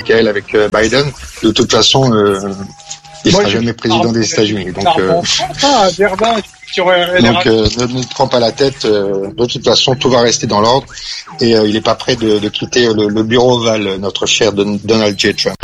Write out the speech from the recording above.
Michael, avec Biden. De toute façon, il sera jamais président des États-Unis. Donc, ne te prends pas la tête. De toute façon, tout va rester dans l'ordre. Et il n'est pas prêt de quitter le bureau ovale, notre cher Donald J. Trump.